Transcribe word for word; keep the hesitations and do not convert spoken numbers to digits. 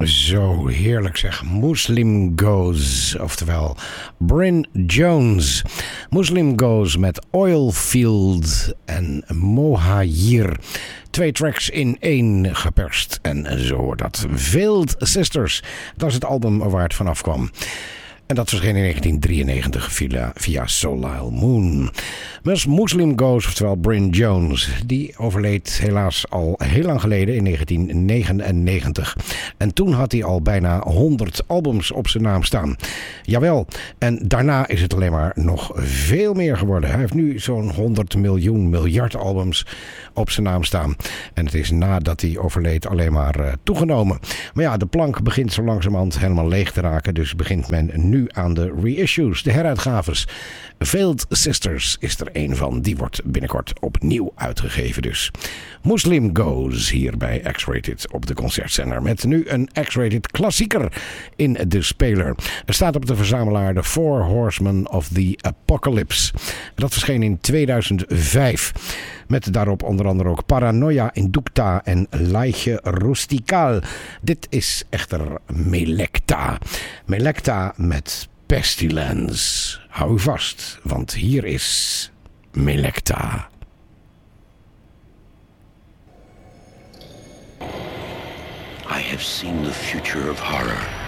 Zo heerlijk zeg. Muslim Goes, oftewel Bryn Jones. Muslim Goes met Oilfield en Mohajir. Twee tracks in één geperst. En zo hoort dat. Veiled Sisters, dat is het album waar het vanaf kwam. En dat verscheen in negentien drieënnegentig via, via Soleil Moon. Dus Muslim Goes, oftewel Bryn Jones, die overleed helaas al heel lang geleden in negentien negenennegentig. En toen had hij al bijna honderd albums op zijn naam staan. Jawel, en daarna is het alleen maar nog veel meer geworden. Hij heeft nu zo'n honderd miljoen miljard albums op zijn naam staan. En het is nadat hij overleed alleen maar uh, toegenomen. Maar ja, de plank begint zo langzamerhand helemaal leeg te raken. Dus begint men nu aan de reissues, de heruitgaves. Veiled Sisters is er een van. Die wordt binnenkort opnieuw uitgegeven dus. Muslim Goes hier bij X-Rated op de Concertzender. Met nu een X-Rated klassieker in de speler. Er staat op de verzamelaar The Four Horsemen of the Apocalypse. Dat verscheen in tweeduizend vijf. Met daarop onder andere ook Paranoia Inducta en Laiche Rustical. Dit is echter Melecta. Melecta met Pestilence. Hou u vast, want hier is Melecta. I have seen the future of horror.